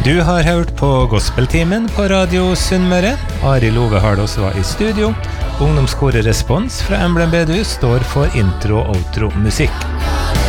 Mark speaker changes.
Speaker 1: Du har hørt på Gospeltimen på Radio Sunnmøre. Arild Ove Hardås var i studio. Ungdomskoret Respons fra Emblem Bedehus står for intro- og outro-musikk.